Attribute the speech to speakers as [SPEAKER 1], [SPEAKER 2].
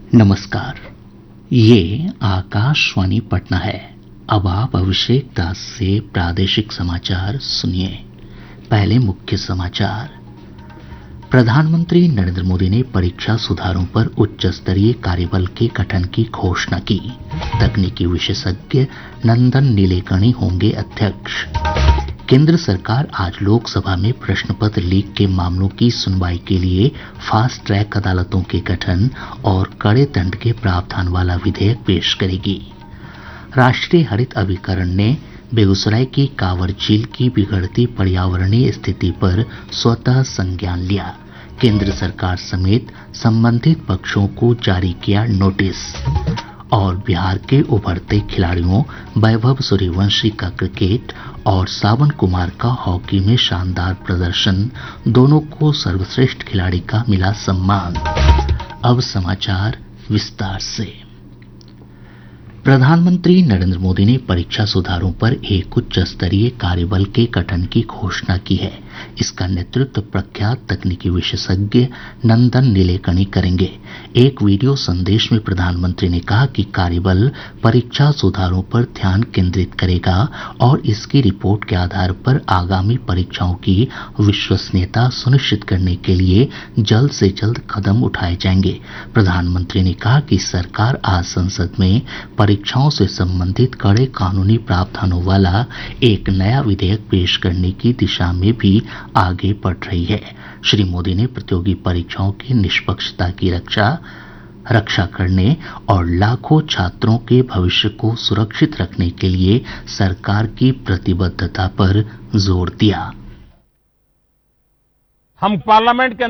[SPEAKER 1] नमस्कार। ये आकाशवाणी पटना है। अब आप अभिषेक दास से प्रादेशिक समाचार सुनिए। पहले मुख्य समाचार। प्रधानमंत्री नरेंद्र मोदी ने परीक्षा सुधारों पर उच्च स्तरीय कार्यबल के गठन की घोषणा की। तकनीकी विशेषज्ञ नंदन नीलेकणी होंगे अध्यक्ष। केंद्र सरकार आज लोकसभा में प्रश्न पत्र लीक के मामलों की सुनवाई के लिए फास्ट ट्रैक अदालतों के गठन और कड़े दंड के प्रावधान वाला विधेयक पेश करेगी। राष्ट्रीय हरित अभिकरण ने बेगूसराय की कांवर झील की बिगड़ती पर्यावरणीय स्थिति पर स्वतः संज्ञान लिया। केंद्र सरकार समेत संबंधित पक्षों को जारी किया नोटिस। और बिहार के उभरते खिलाड़ियों वैभव सूर्यवंशी का क्रिकेट और सावन कुमार का हॉकी में शानदार प्रदर्शन, दोनों को सर्वश्रेष्ठ खिलाड़ी का मिला सम्मान। अब समाचार विस्तार से। प्रधानमंत्री नरेंद्र मोदी ने परीक्षा सुधारों पर एक उच्च स्तरीय कार्यबल के गठन की घोषणा की है। इसका नेतृत्व प्रख्यात तकनीकी विशेषज्ञ नंदन नीलेकणी करेंगे। एक वीडियो संदेश में प्रधानमंत्री ने कहा कि कार्यबल परीक्षा सुधारों पर ध्यान केंद्रित करेगा और इसकी रिपोर्ट के आधार पर आगामी परीक्षाओं की विश्वसनीयता सुनिश्चित करने के लिए जल्द से जल्द कदम उठाए जाएंगे। प्रधानमंत्री ने कहा कि सरकार आज संसद में परीक्षाओं से संबंधित कड़े कानूनी प्रावधानों वाला एक नया विधेयक पेश करने की दिशा में भी आगे बढ़ रही है। श्री मोदी ने प्रतियोगी परीक्षाओं की निष्पक्षता की रक्षा करने और लाखों छात्रों के भविष्य को सुरक्षित रखने के लिए सरकार की प्रतिबद्धता पर जोर दिया।
[SPEAKER 2] हम पार्लियामेंट के